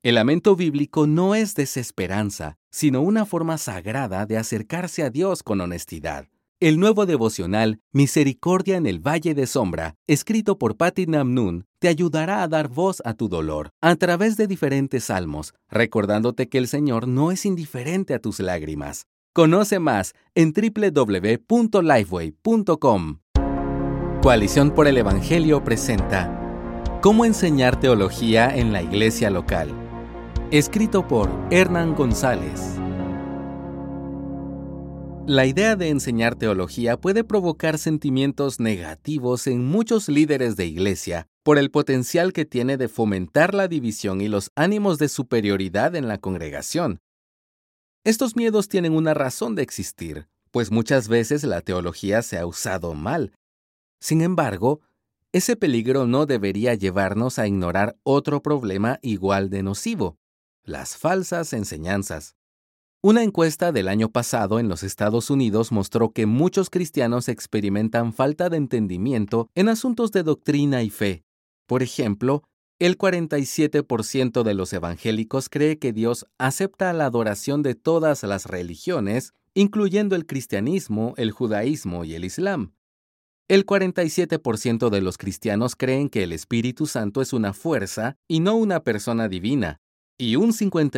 El lamento bíblico no es desesperanza, sino una forma sagrada de acercarse a Dios con honestidad. El nuevo devocional Misericordia en el Valle de Sombra, escrito por Patti Namnun, te ayudará a dar voz a tu dolor a través de diferentes salmos, recordándote que el Señor no es indiferente a tus lágrimas. Conoce más en www.lifeway.com. Coalición por el Evangelio presenta ¿Cómo enseñar teología en la iglesia local? Escrito por Hernán González. La idea de enseñar teología puede provocar sentimientos negativos en muchos líderes de iglesia por el potencial que tiene de fomentar la división y los ánimos de superioridad en la congregación. Estos miedos tienen una razón de existir, pues muchas veces la teología se ha usado mal. Sin embargo, ese peligro no debería llevarnos a ignorar otro problema igual de nocivo: las falsas enseñanzas. Una encuesta del año pasado en los Estados Unidos mostró que muchos cristianos experimentan falta de entendimiento en asuntos de doctrina y fe. Por ejemplo, el 47% de los evangélicos cree que Dios acepta la adoración de todas las religiones, incluyendo el cristianismo, el judaísmo y el islam. El 47% de los cristianos creen que el Espíritu Santo es una fuerza y no una persona divina. Y un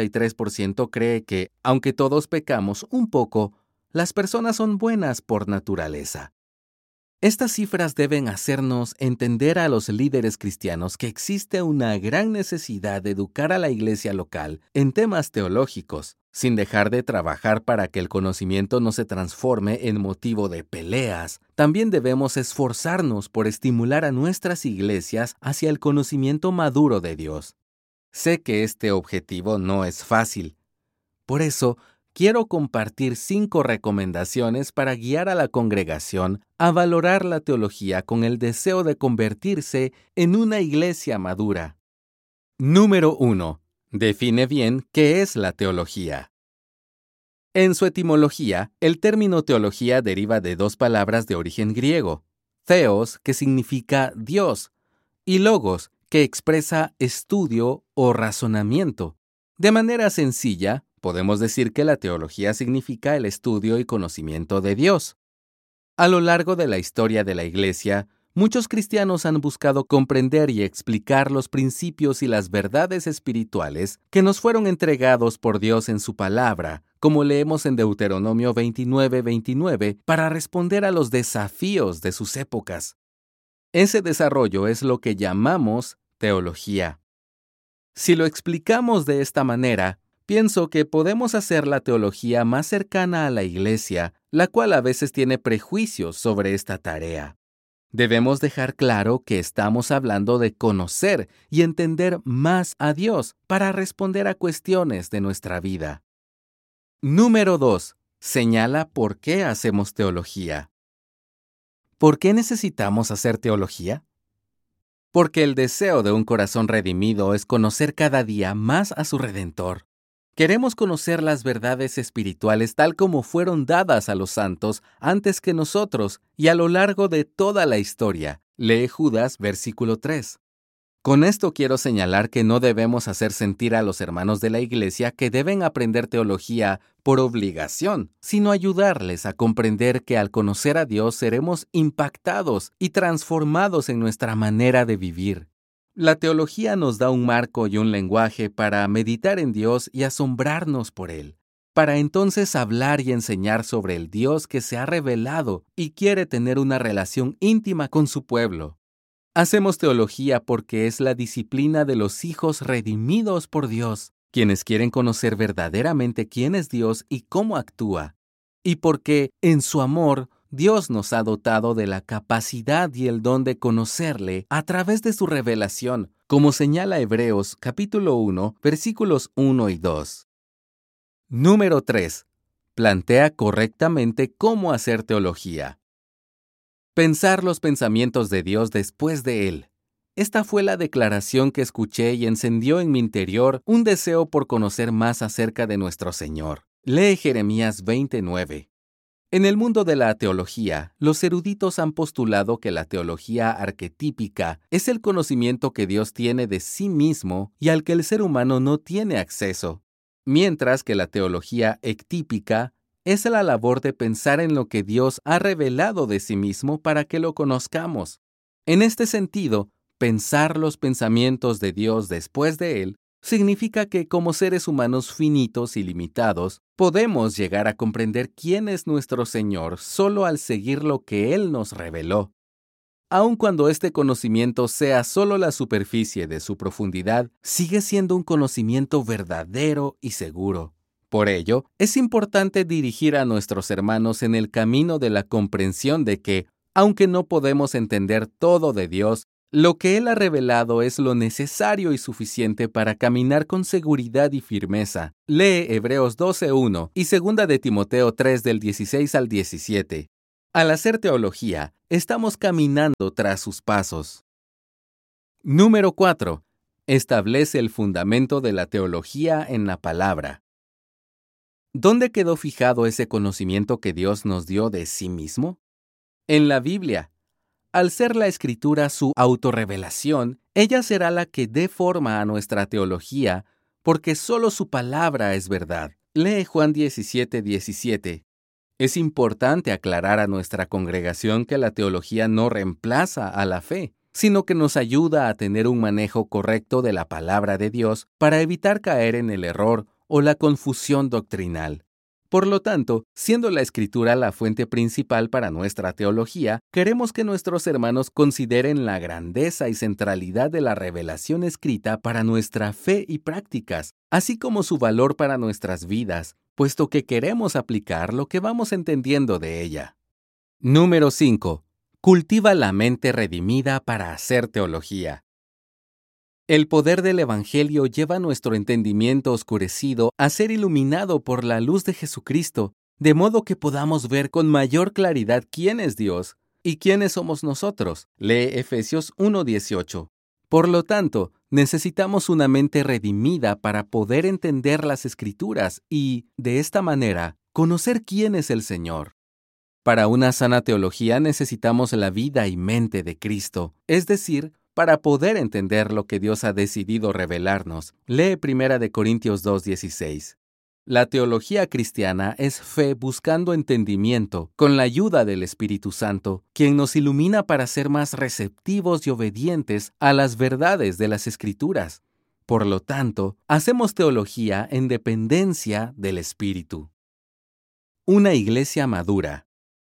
53% cree que, aunque todos pecamos un poco, las personas son buenas por naturaleza. Estas cifras deben hacernos entender a los líderes cristianos que existe una gran necesidad de educar a la iglesia local en temas teológicos, sin dejar de trabajar para que el conocimiento no se transforme en motivo de peleas. También debemos esforzarnos por estimular a nuestras iglesias hacia el conocimiento maduro de Dios. Sé que este objetivo no es fácil. Por eso, quiero compartir 5 recomendaciones para guiar a la congregación a valorar la teología con el deseo de convertirse en una iglesia madura. Número 1. Define bien qué es la teología. En su etimología, el término teología deriva de 2 palabras de origen griego: theos, que significa Dios, y logos, que expresa estudio o razonamiento. De manera sencilla, podemos decir que la teología significa el estudio y conocimiento de Dios. A lo largo de la historia de la Iglesia, muchos cristianos han buscado comprender y explicar los principios y las verdades espirituales que nos fueron entregados por Dios en su palabra, como leemos en Deuteronomio 29:29, para responder a los desafíos de sus épocas. Ese desarrollo es lo que llamamos teología. Si lo explicamos de esta manera, pienso que podemos hacer la teología más cercana a la iglesia, la cual a veces tiene prejuicios sobre esta tarea. Debemos dejar claro que estamos hablando de conocer y entender más a Dios para responder a cuestiones de nuestra vida. Número 2. Señala por qué hacemos teología. ¿Por qué necesitamos hacer teología? Porque el deseo de un corazón redimido es conocer cada día más a su Redentor. Queremos conocer las verdades espirituales tal como fueron dadas a los santos antes que nosotros y a lo largo de toda la historia. Lee Judas, versículo 3. Con esto quiero señalar que no debemos hacer sentir a los hermanos de la iglesia que deben aprender teología por obligación, sino ayudarles a comprender que al conocer a Dios seremos impactados y transformados en nuestra manera de vivir. La teología nos da un marco y un lenguaje para meditar en Dios y asombrarnos por Él, para entonces hablar y enseñar sobre el Dios que se ha revelado y quiere tener una relación íntima con su pueblo. Hacemos teología porque es la disciplina de los hijos redimidos por Dios, quienes quieren conocer verdaderamente quién es Dios y cómo actúa, y porque, en su amor, Dios nos ha dotado de la capacidad y el don de conocerle a través de su revelación, como señala Hebreos capítulo 1, versículos 1 y 2. Número 3. Plantea correctamente cómo hacer teología. Pensar los pensamientos de Dios después de Él. Esta fue la declaración que escuché y encendió en mi interior un deseo por conocer más acerca de nuestro Señor. Lee Jeremías 29. En el mundo de la teología, los eruditos han postulado que la teología arquetípica es el conocimiento que Dios tiene de sí mismo y al que el ser humano no tiene acceso, mientras que la teología ectípica es la labor de pensar en lo que Dios ha revelado de sí mismo para que lo conozcamos. En este sentido, pensar los pensamientos de Dios después de Él significa que como seres humanos finitos y limitados, podemos llegar a comprender quién es nuestro Señor solo al seguir lo que Él nos reveló. Aun cuando este conocimiento sea solo la superficie de su profundidad, sigue siendo un conocimiento verdadero y seguro. Por ello, es importante dirigir a nuestros hermanos en el camino de la comprensión de que, aunque no podemos entender todo de Dios, lo que Él ha revelado es lo necesario y suficiente para caminar con seguridad y firmeza. Lee Hebreos 12:1 y 2 de Timoteo 3 del 16 al 17. Al hacer teología, estamos caminando tras sus pasos. Número 4. Establece el fundamento de la teología en la palabra. ¿Dónde quedó fijado ese conocimiento que Dios nos dio de sí mismo? En la Biblia. Al ser la Escritura su autorrevelación, ella será la que dé forma a nuestra teología, porque solo su palabra es verdad. Lee Juan 17:17. Es importante aclarar a nuestra congregación que la teología no reemplaza a la fe, sino que nos ayuda a tener un manejo correcto de la palabra de Dios para evitar caer en el error o la confusión doctrinal. Por lo tanto, siendo la Escritura la fuente principal para nuestra teología, queremos que nuestros hermanos consideren la grandeza y centralidad de la revelación escrita para nuestra fe y prácticas, así como su valor para nuestras vidas, puesto que queremos aplicar lo que vamos entendiendo de ella. Número 5. Cultiva la mente redimida para hacer teología. El poder del Evangelio lleva nuestro entendimiento oscurecido a ser iluminado por la luz de Jesucristo, de modo que podamos ver con mayor claridad quién es Dios y quiénes somos nosotros. Lee Efesios 1:18. Por lo tanto, necesitamos una mente redimida para poder entender las Escrituras y, de esta manera, conocer quién es el Señor. Para una sana teología necesitamos la vida y mente de Cristo, es decir, para poder entender lo que Dios ha decidido revelarnos. Lee 1 Corintios 2:16. La teología cristiana es fe buscando entendimiento, con la ayuda del Espíritu Santo, quien nos ilumina para ser más receptivos y obedientes a las verdades de las Escrituras. Por lo tanto, hacemos teología en dependencia del Espíritu. Una iglesia madura.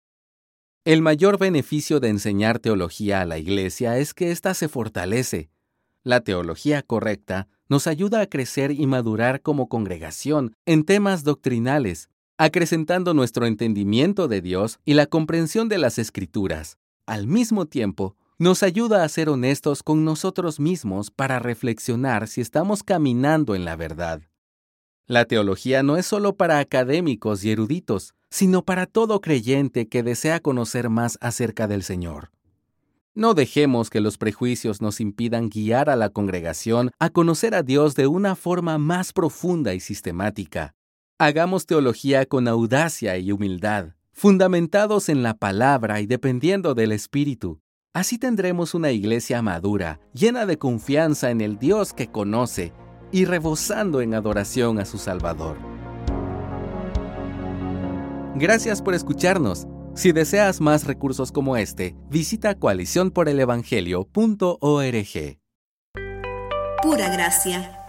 El mayor beneficio de enseñar teología a la iglesia es que ésta se fortalece. La teología correcta nos ayuda a crecer y madurar como congregación en temas doctrinales, acrecentando nuestro entendimiento de Dios y la comprensión de las Escrituras. Al mismo tiempo, nos ayuda a ser honestos con nosotros mismos para reflexionar si estamos caminando en la verdad. La teología no es solo para académicos y eruditos, sino para todo creyente que desea conocer más acerca del Señor. No dejemos que los prejuicios nos impidan guiar a la congregación a conocer a Dios de una forma más profunda y sistemática. Hagamos teología con audacia y humildad, fundamentados en la palabra y dependiendo del Espíritu. Así tendremos una iglesia madura, llena de confianza en el Dios que conoce y rebosando en adoración a su Salvador. Gracias por escucharnos. Si deseas más recursos como este, visita coaliciónporelevangelio.org. Pura gracia.